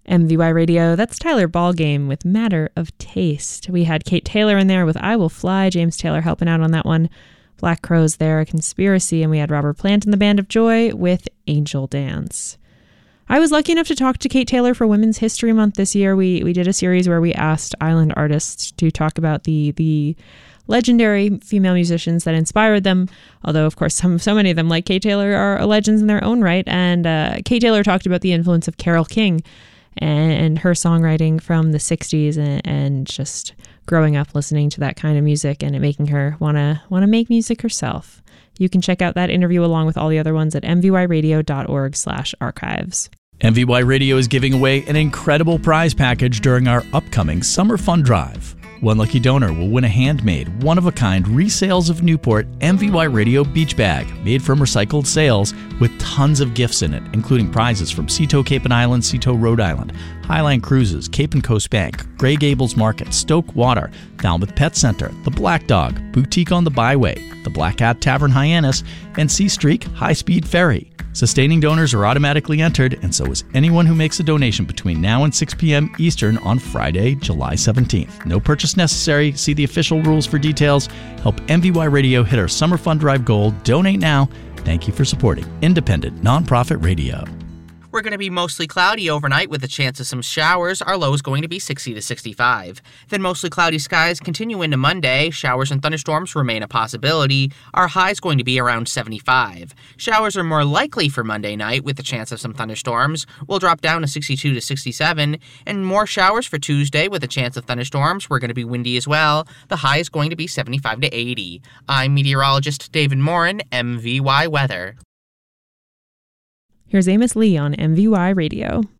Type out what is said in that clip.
MVY Radio, that's Tyler Ballgame with Matter of Taste. We had Kate Taylor in there with I Will Fly, James Taylor helping out on that one. Black Crowes there, A Conspiracy, and we had Robert Plant and the Band of Joy with Angel Dance. I was lucky enough to talk to Kate Taylor for Women's History Month this year. We did a series where we asked island artists to talk about the legendary female musicians that inspired them, although, of course, so many of them, like Kate Taylor, are legends in their own right. And Kate Taylor talked about the influence of Carole King and her songwriting from the 60s and just growing up listening to that kind of music and it making her want to make music herself. You can check out that interview along with all the other ones at mvyradio.org/archives. MVY Radio is giving away an incredible prize package during our upcoming Summer Fun Drive. One lucky donor will win a handmade, one-of-a-kind Resales of Newport MVY Radio beach bag made from recycled sails with tons of gifts in it, including prizes from Seato Cape and Island, Seato Rhode Island, Highline Cruises, Cape and Coast Bank, Grey Gables Market, Stoke Water, Falmouth Pet Center, The Black Dog, Boutique on the Byway, The Black Hat Tavern Hyannis, and Sea Streak High Speed Ferry. Sustaining donors are automatically entered, and so is anyone who makes a donation between now and 6 p.m. Eastern on Friday, July 17th. No purchase necessary. See the official rules for details. Help MVY Radio hit our Summer Fun Drive goal. Donate now. Thank you for supporting independent, nonprofit radio. We're going to be mostly cloudy overnight with a chance of some showers. Our low is going to be 60 to 65. Then mostly cloudy skies continue into Monday. Showers and thunderstorms remain a possibility. Our high is going to be around 75. Showers are more likely for Monday night with a chance of some thunderstorms. We'll drop down to 62 to 67. And more showers for Tuesday with a chance of thunderstorms. We're going to be windy as well. The high is going to be 75 to 80. I'm meteorologist David Morin, MVY Weather. Here's Amos Lee on MVY Radio.